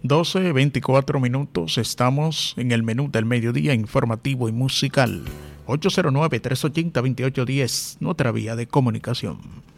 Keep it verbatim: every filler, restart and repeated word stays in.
doce, veinticuatro minutos. Estamos en el menú del mediodía informativo y musical. ocho cero nueve, tres ochenta, veintiocho diez, nuestra vía de comunicación.